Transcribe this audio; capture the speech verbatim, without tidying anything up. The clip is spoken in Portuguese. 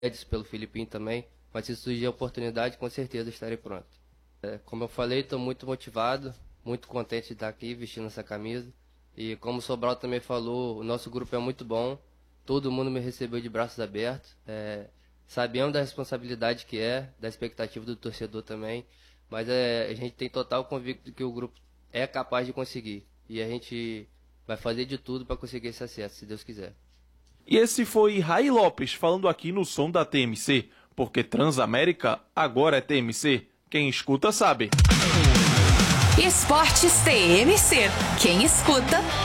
pelo Filipinho também, mas se surgir a oportunidade, com certeza estarei pronto. É, como eu falei, estou muito motivado, muito contente de estar aqui vestindo essa camisa. E como o Sobral também falou, o nosso grupo é muito bom, todo mundo me recebeu de braços abertos. É, sabemos da responsabilidade que é, da expectativa do torcedor também, mas é, a gente tem total convicto de que o grupo é capaz de conseguir. E a gente vai fazer de tudo para conseguir esse acesso, se Deus quiser. E esse foi Raí Lopes falando aqui no som da T M C, porque Transamérica agora é T M C. Quem escuta sabe. Esportes T M C. Quem escuta